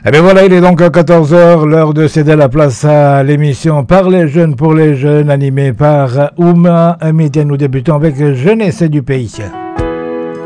Eh bien voilà, il est donc à 14 heures, l'heure de céder la place à l'émission Par les jeunes pour les jeunes, animée par Ouma Média. Nous débutons avec Jeunesse du pays.